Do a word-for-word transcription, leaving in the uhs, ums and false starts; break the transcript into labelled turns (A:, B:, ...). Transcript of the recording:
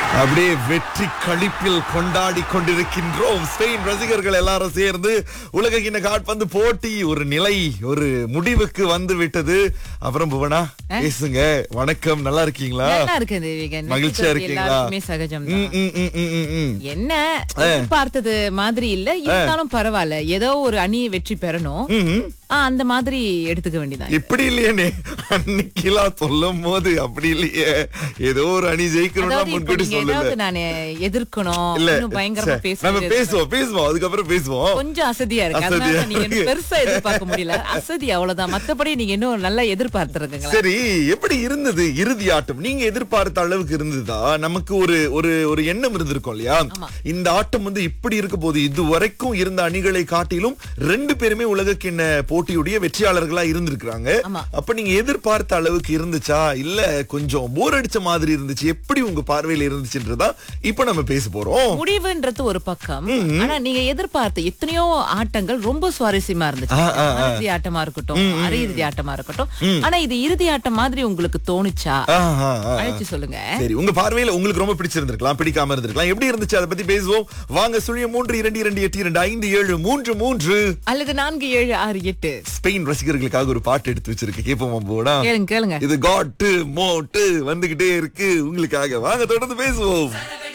A: அப்படியே வெற்றி களிப்பில் கொண்டாடி கொண்டிருக்கின்றோம். ஸ்பெயின் ரசிகர்கள் எல்லாரும் சேர்ந்து உலக கிண்ண கால்பந்து போட்டி ஒரு நிலை ஒரு முடிவுக்கு வந்து விட்டது. அப்புறம் புவனா பேசுங்க. வணக்கம், நல்லா இருக்கீங்களா?
B: நல்லா இருக்கேன் தேவிகன்.
A: மகிழ்ச்சியா இருக்கீங்களா?
B: எல்லாருமே சகஜம் தான்.
A: ம், ம், ம், ம், ம், ம்.
B: என்ன பார்த்தது மாதிரி இல்ல, இருந்தாலும் பரவாயில்ல. ஏதோ ஒரு அணியை வெற்றி பெறணும்,
A: ம்.
B: ஆ, அந்த மாதிரி எடுத்துக்க வேண்டியதான்.
A: இப்படி இல்லையே அன்னைக்கெல்லாம் சொல்லும் போது அப்படி இல்லையே, ஏதோ ஒரு அணி ஜெயிக்கணும்னா
B: அதாவது இப்ப
A: முன்கூட்டி
B: நீங்க
A: சொல்லல.
B: ஏதாவது நானே எதிர்க்கணும்,
A: இல்ல
B: இன்னும் பயங்கரமா
A: சரி, நம்ம
B: பேசுறது
A: பேசுவோம் பேசுவோம் அதுக்கப்புறம் பேசுவோம்.
B: கொஞ்சம் அசதியா இருக்கு.
A: அசதியா
B: அதனால நீங்க
A: இருக்கு.
B: இன்னும் பெருசா எதிர்பார்க்க முடியல. அசதி அவ்வளவுதான். மத்தபடி நீங்க இன்னும் நல்லா எதிர்பார்த்திருக்கீங்களா?
A: சரி, எப்படி இருந்தது இறுதி ஆட்டம்? நீங்க எதிர்பார்த்த அளவுக்கு இருந்ததா? நமக்கு ஒரு ஒரு ஒரு எண்ணம் இருந்திருக்கும் இல்லையா, இந்த ஆட்டம் வந்து இப்படி இருக்க போது. இது வரைக்கும் இருந்த அணிகளை காட்டிலும் ரெண்டு பேருமே உலகக்கிண்ண போட்டியுடைய வெற்றியாளர்களா இருந்திருக்காங்க.
B: ஆமா.
A: அப்ப நீங்க எதிர்பார்த்த அளவுக்கு இருந்துச்சா, இல்ல கொஞ்சம் போர் அடிச்ச மாதிரி இருந்துச்சு? எப்படி உங்க பார்வையில இருந்துச்சுன்றதா இப்ப நம்ம பேச போறோம்.
B: முடிவுன்றது ஒரு பக்கம், ஆனா நீங்க எதிர்பார்த்த எத்தனையோ ஆட்டங்கள் ரொம்ப சுவாரஸ்யமா இருந்துச்சு.
A: ஆ, ஆ, ஆ.
B: இறுதி ஆட்டமா இருக்கட்டும், அரை இறுதி ஆட்டமா இருக்கட்டும். ஆனா இது இறுதி ஆட்டம் மாதிரி உங்களுக்கு தோணுச்சா?
A: ஆ, ஆ, ஆ.
B: அழைச்சு சொல்லுங்க.
A: சரி, உங்க பார்வையில உங்களுக்கு ரொம்ப பிடிச்சிருந்திருக்கலாம், பிடிக்காம இருந்திருக்கலாம். எப்படி இருந்துச்சு அதை பத்தி பேசுவோம். வாங்க, சுழியம் மூன்று இரண்டு இரண்டு எட்டு இரண்டு ஐந்து ஏழு மூன்று மூன்று
B: அல்லது நான்கு ஏழு ஆறு எட்டு.
A: ஸ்பெயின் ரசிகர்களுக்காக ஒரு பாட்டு எடுத்து வச்சிருக்கு, கேப்போமா போனா?
B: கேளுங்க கேளுங்க.
A: இது காட்டு மோட்டு வந்துகிட்டே இருக்கு உங்களுக்காக. வாங்க தொடர்ந்து பேசுவோம்.